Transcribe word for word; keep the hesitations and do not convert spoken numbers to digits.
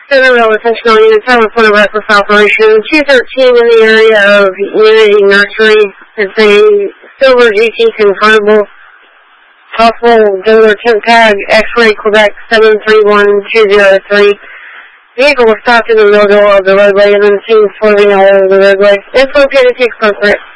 Centerville attention all units. I report a reckless operation. two thirteen in the area of Unity Nursery. It's a silver G T convertible. Possible dealer temp tag X-ray Quebec seven three one two zero three. Vehicle was stopped in the middle of the roadway and then seen swerving all over the roadway. It's located to appropriate.